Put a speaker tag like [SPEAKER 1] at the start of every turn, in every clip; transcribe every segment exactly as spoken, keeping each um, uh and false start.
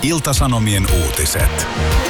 [SPEAKER 1] Ilta-Sanomien uutiset.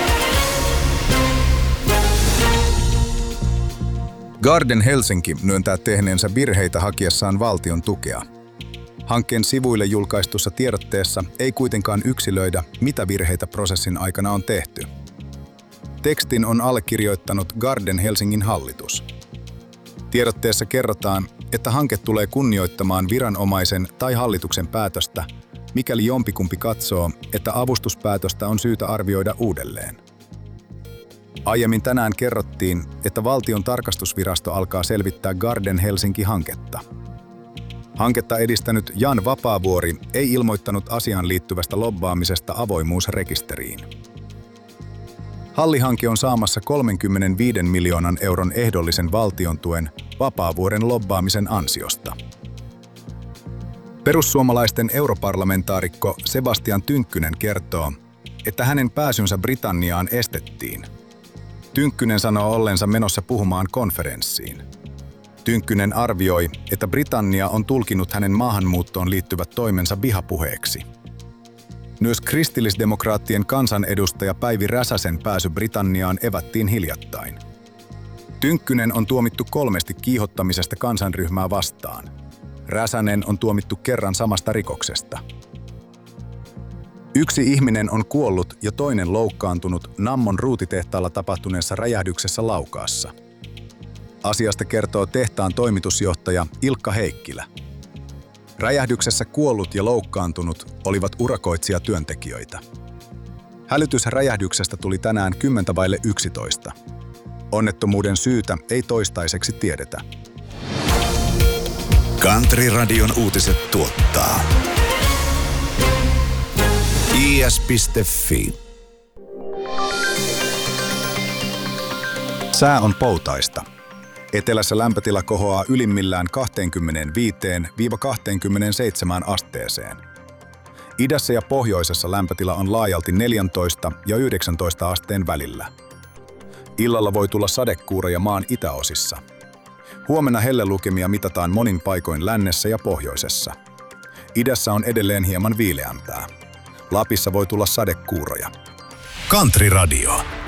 [SPEAKER 1] Garden Helsinki myöntää tehneensä virheitä hakiessaan valtion tukea. Hankkeen sivuille julkaistussa tiedotteessa ei kuitenkaan yksilöidä, mitä virheitä prosessin aikana on tehty. Tekstin on allekirjoittanut Garden Helsingin hallitus. Tiedotteessa kerrotaan, että hanke tulee kunnioittamaan viranomaisen tai hallituksen päätöstä, mikäli jompikumpi katsoo, että avustuspäätöstä on syytä arvioida uudelleen. Aiemmin tänään kerrottiin, että Valtion tarkastusvirasto alkaa selvittää Garden Helsinki-hanketta. Hanketta edistänyt Jan Vapaavuori ei ilmoittanut asiaan liittyvästä lobbaamisesta avoimuusrekisteriin. Hallihanke on saamassa kolmekymmentäviisi miljoonan euron ehdollisen valtion tuen Vapaavuoren lobbaamisen ansiosta. Perussuomalaisten europarlamentaarikko Sebastian Tynkkynen kertoo, että hänen pääsynsä Britanniaan estettiin. Tynkkynen sanoo ollensa menossa puhumaan konferenssiin. Tynkkynen arvioi, että Britannia on tulkinut hänen maahanmuuttoon liittyvät toimensa vihapuheeksi. Myös kristillisdemokraattien kansanedustaja Päivi Räsäsen pääsy Britanniaan evättiin hiljattain. Tynkkynen on tuomittu kolmesti kiihottamisesta kansanryhmää vastaan. Räsänen on tuomittu kerran samasta rikoksesta. Yksi ihminen on kuollut ja toinen loukkaantunut Nammon ruutitehtaalla tapahtuneessa räjähdyksessä Laukaassa. Asiasta kertoo tehtaan toimitusjohtaja Ilkka Heikkilä. Räjähdyksessä kuollut ja loukkaantunut olivat urakoitsijatyöntekijöitä. Hälytys räjähdyksestä tuli tänään kymmentä vaille yksitoista. Onnettomuuden syytä ei toistaiseksi tiedetä.
[SPEAKER 2] Country-radion uutiset tuottaa i s piste f i.
[SPEAKER 1] Sää on poutaista. Etelässä lämpötila kohoaa ylimmillään kaksikymmentäviisi kaksikymmentäseitsemän asteeseen. Idässä ja pohjoisessa lämpötila on laajalti neljätoista ja yhdeksäntoista asteen välillä. Illalla voi tulla sadekuuroja maan itäosissa. Huomenna hellelukemia mitataan monin paikoin lännessä ja pohjoisessa. Idässä on edelleen hieman viileämpää. Lapissa voi tulla sadekuuroja.
[SPEAKER 2] Country Radio.